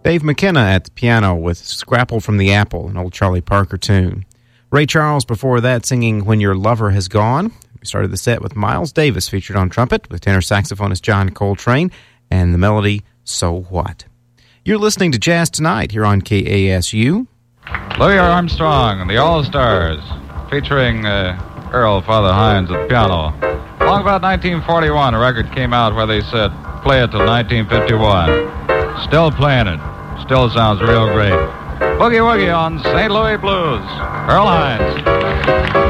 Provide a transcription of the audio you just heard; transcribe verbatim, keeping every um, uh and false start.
Dave McKenna at the piano with Scrapple from the Apple, an old Charlie Parker tune. Ray Charles before that singing When Your Lover Has Gone. We started the set with Miles Davis featured on trumpet with tenor saxophonist John Coltrane and the melody So What. You're listening to Jazz Tonight here on K A S U. Louis Armstrong and the All-Stars featuring uh, Earl Father Hines at the piano. Long about nineteen forty-one, a record came out where they said, play it till nineteen fifty-one. Still playing it. Still sounds real great. Boogie Woogie on Saint Louis Blues. Earl Hines.